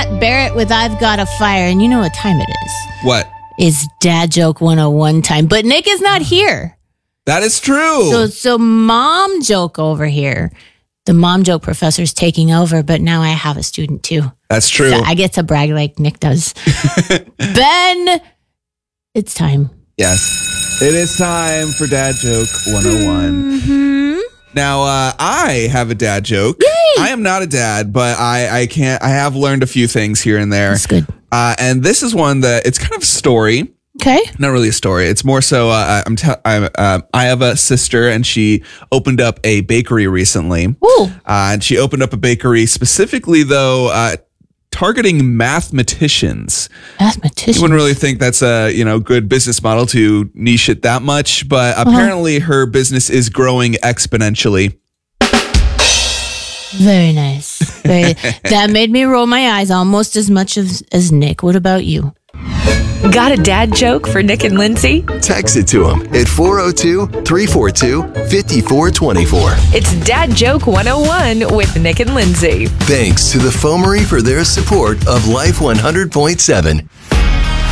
Matt Barrett with I've Got a Fire. And you know what time it is? What? It's Dad Joke 101 time. But Nick is not here. That is true. So mom joke over here. The mom joke professor's taking over, but now I have a student too. That's true. So I get to brag like Nick does. Ben, it's time. Yes. It is time for Dad Joke 101. Mm-hmm. Now, I have a dad joke. Yay! I am not a dad, but I have learned a few things here and there. That's good. And this is one that it's kind of a story. Okay. Not really a story. It's more so I have a sister and she opened up a bakery recently. Ooh. And she opened up a bakery specifically though targeting mathematicians. Mathematicians. You wouldn't really think that's a good business model to niche it that much, but apparently her business is growing exponentially. Very nice. That made me roll my eyes almost as much as Nick. What about you? Got a dad joke for Nick and Lindsay? Text it to them at 402-342-5424. It's Dad Joke 101 with Nick and Lindsay. Thanks to the Foamery for their support of Life 100.7.